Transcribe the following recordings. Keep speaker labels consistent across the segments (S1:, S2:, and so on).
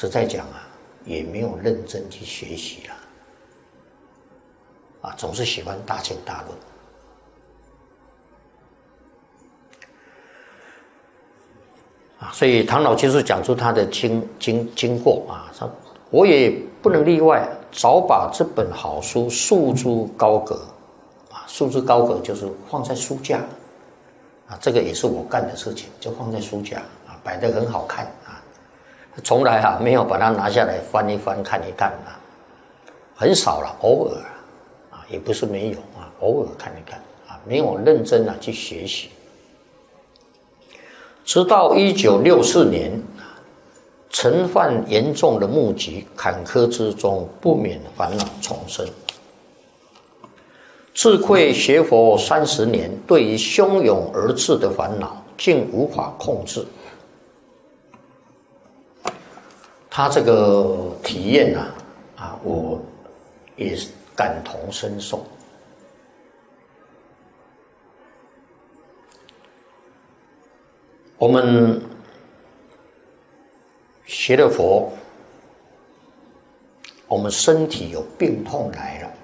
S1: 在讲啊，也没有认真去学习了，啊，总是喜欢大经大论。所以唐老居士讲出他的经过啊，我也不能例外，早把这本好书束诸高阁啊，束之高阁就是放在书架啊，这个也是我干的事情，就放在书架啊，摆得很好看啊，从来啊没有把它拿下来翻一翻看一看啊，很少了，偶尔啊，也不是没有啊，偶尔看一看啊，没有认真啊去学习。直到1964年，尘犯严重的目疾，坎坷之中不免烦恼丛生。自愧学佛30年，对于汹涌而至的烦恼，竟无法控制。他这个体验啊，我也感同身受。我们学了佛，我们身体有病痛来了，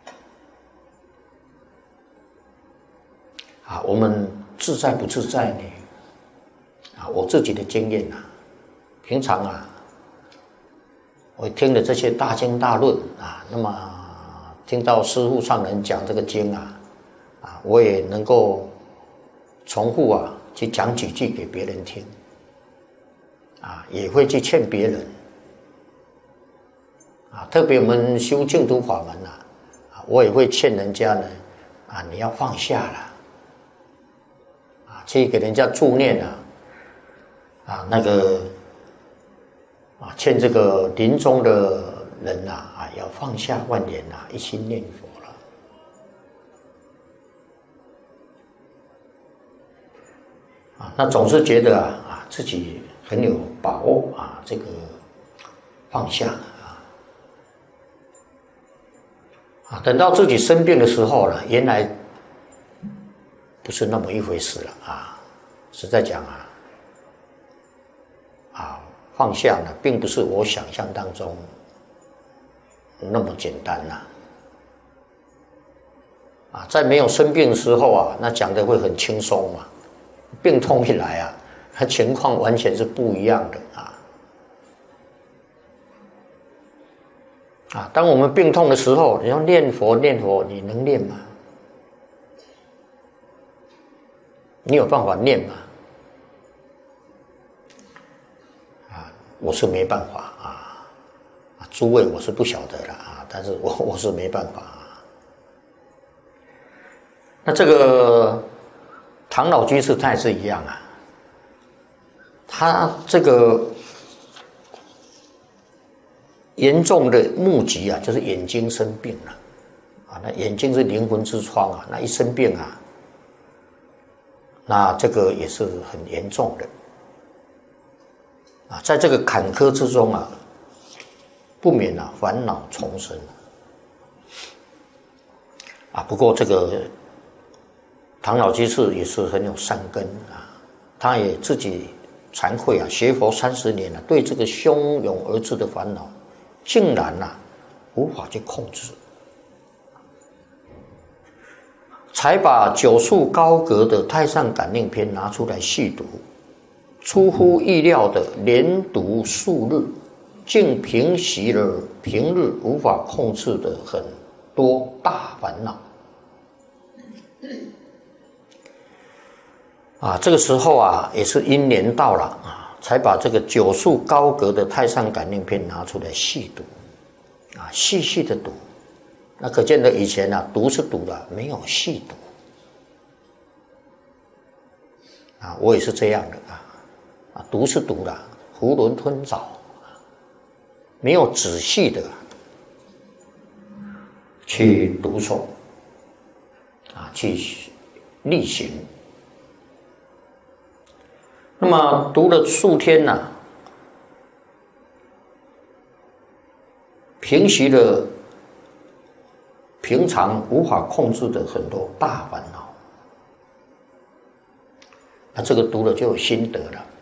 S1: 啊，我们自在不自在呢？啊，我自己的经验啊，平常啊，我听了这些大经大论啊，那么听到师父上人讲这个经啊，我也能够重复啊。去讲几句给别人听，啊，也会去劝别人，啊，特别我们修净土法门啊，我也会劝人家呢，啊，你要放下了，啊，去给人家助念那个，啊，劝这个临终的人要放下万念一心念佛。那总是觉得自己很有把握这个放下等到自己生病的时候了，原来不是那么一回事了实在讲放下呢，并不是我想象当中那么简单在没有生病的时候那讲的会很轻松嘛。病痛一来它情况完全是不一样的当我们病痛的时候，你要念佛，你能念吗？你有办法念吗？我是没办法诸位我是不晓得了但是我是没办法那这个唐老居士他也是一样他这个严重的目疾就是眼睛生病了那眼睛是灵魂之窗那一生病那这个也是很严重的在这个坎坷之中不免烦恼丛生不过这个唐老居士也是很有善根他也自己惭愧学佛30年对这个汹涌而至的烦恼竟然无法去控制，才把9束高阁的《太上感应篇》拿出来细读，出乎意料的连读数日，竟平息了平日无法控制的很多大烦恼。这个时候也是因缘到了才把这个9束高阁的《太上感应篇》拿出来细读细细的读。那可见得以前读是读了，没有细读我也是这样的读是读了，囫囵吞枣没有仔细的去读诵去例行。那么读了数天平息了平常无法控制的很多大烦恼，这个读了就有心得了。